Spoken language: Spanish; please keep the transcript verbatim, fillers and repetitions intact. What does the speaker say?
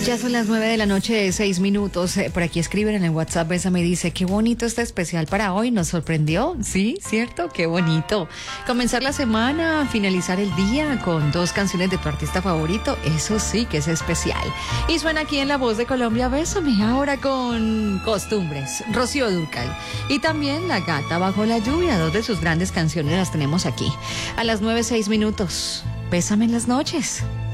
Ya son las nueve de la noche, seis minutos. Eh, por aquí escriben en el WhatsApp, Bésame, dice, qué bonito este especial para hoy, nos sorprendió. Sí, cierto, qué bonito. Comenzar la semana, finalizar el día con dos canciones de tu artista favorito, eso sí que es especial. Y suena aquí en La Voz de Colombia, Bésame, ahora con Costumbres, Rocío Dúrcal. Y también La Gata Bajo la Lluvia, dos de sus grandes canciones las tenemos aquí. A las nueve, seis minutos, Bésame en las noches.